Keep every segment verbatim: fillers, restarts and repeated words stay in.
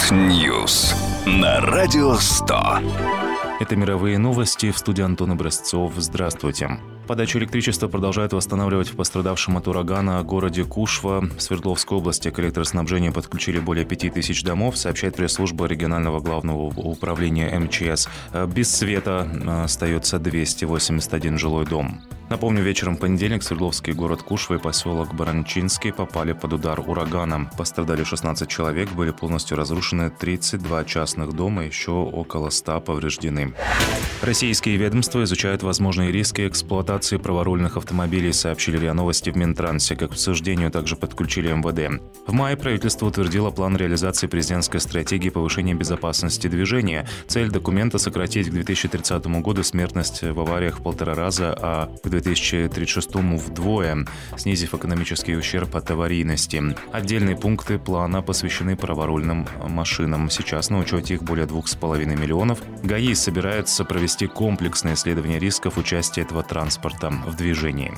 World News на Радио сто. Это мировые новости. В студии Антон Образцов. Здравствуйте. Подачу электричества продолжают восстанавливать в пострадавшем от урагана городе Кушва в Свердловской области. К электроснабжению подключили более пяти тысяч домов, сообщает пресс-служба регионального главного управления эм че эс. Без света остается двести восемьдесят один жилой дом. Напомню, вечером в понедельник Свердловский город Кушва и поселок Баранчинский попали под удар урагана. Пострадали шестнадцать человек, были полностью разрушены тридцать два частных дома, еще около ста повреждены. Российские ведомства изучают возможные риски эксплуатации праворульных автомобилей, сообщили РИА Новости в Минтрансе. К обсуждению также подключили эм вэ дэ. В мае правительство утвердило план реализации президентской стратегии повышения безопасности движения. Цель документа – сократить к две тысячи тридцатому году смертность в авариях в полтора раза, а к две тысячи тридцать шестому вдвое, снизив экономический ущерб от аварийности. Отдельные пункты плана посвящены праворульным машинам. Сейчас на учете их более двух с половиной миллионов. ГАИ собирается провести комплексное исследование рисков участия этого транспорта в движении.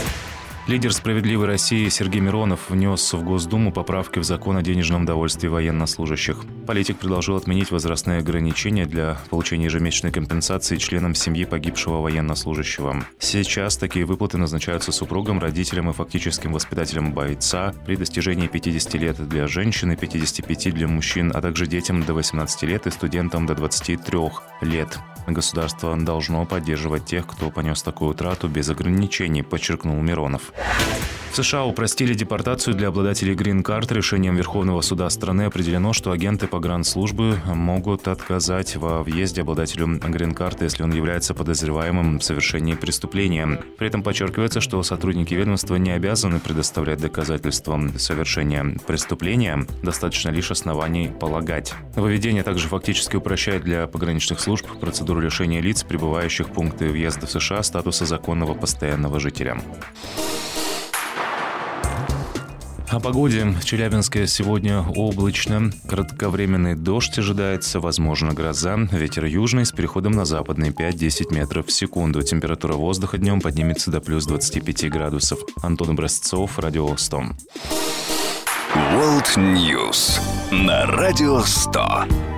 Лидер «Справедливой России» Сергей Миронов внес в Госдуму поправки в закон о денежном довольстве военнослужащих. Политик предложил отменить возрастные ограничения для получения ежемесячной компенсации членам семьи погибшего военнослужащего. Сейчас такие выплаты назначаются супругам, родителям и фактическим воспитателям бойца при достижении пятидесяти лет для женщин и пятидесяти пяти для мужчин, а также детям до восемнадцати лет и студентам до двадцати трёх лет. Государство должно поддерживать тех, кто понес такую утрату без ограничений, подчеркнул Миронов. В США упростили депортацию для обладателей грин-карт. Решением Верховного суда страны определено, что агенты погранслужбы могут отказать во въезде обладателю грин-карты, если он является подозреваемым в совершении преступления. При этом подчеркивается, что сотрудники ведомства не обязаны предоставлять доказательства совершения преступления, достаточно лишь оснований полагать. Нововведение также фактически упрощает для пограничных служб процедуру лишения лиц, прибывающих в пункты въезда в США, статуса законного постоянного жителя. О погоде. В Челябинске сегодня облачно. Кратковременный дождь ожидается, возможно гроза. Ветер южный с переходом на западный пять-десять метров в секунду. Температура воздуха днем поднимется до плюс двадцати пяти градусов. Антон Образцов, Радио сто. World News на Радио сто.